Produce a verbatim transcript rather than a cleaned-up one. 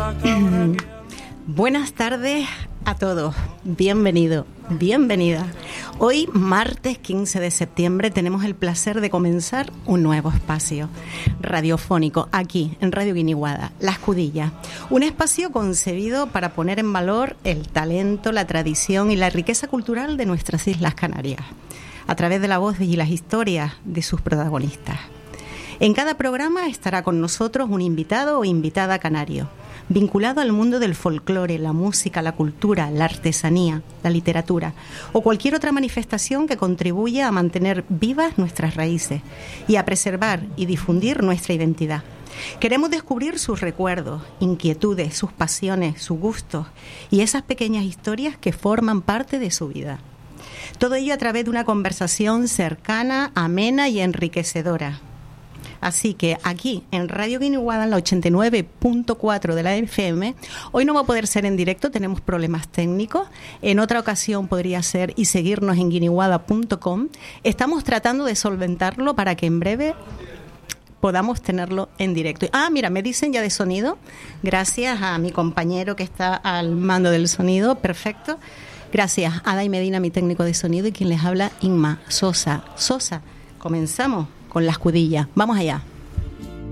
Buenas tardes a todos, bienvenido, bienvenida. Hoy, martes quince de septiembre, tenemos el placer de comenzar un nuevo espacio radiofónico aquí en Radio Guiniguada, La Escudilla. Un espacio concebido para poner en valor el talento, la tradición y la riqueza cultural de nuestras Islas Canarias, a través de la voz y las historias de sus protagonistas. En cada programa estará con nosotros un invitado o invitada canario, vinculado al mundo del folclore, la música, la cultura, la artesanía, la literatura o cualquier otra manifestación que contribuya a mantener vivas nuestras raíces y a preservar y difundir nuestra identidad. Queremos descubrir sus recuerdos, inquietudes, sus pasiones, sus gustos y esas pequeñas historias que forman parte de su vida. Todo ello a través de una conversación cercana, amena y enriquecedora. Así que aquí en Radio Guiniguada, en la ochenta y nueve punto cuatro de la F M, hoy no va a poder ser en directo, tenemos problemas técnicos. En otra ocasión podría ser y seguirnos en guiniguada punto com. Estamos tratando de solventarlo para que en breve podamos tenerlo en directo. Ah, mira, me dicen ya de sonido. Gracias a mi compañero que está al mando del sonido. Perfecto. Gracias a Dai Medina, mi técnico de sonido, y quien les habla, Inma Sosa. Sosa, comenzamos con La Escudilla. Vamos allá.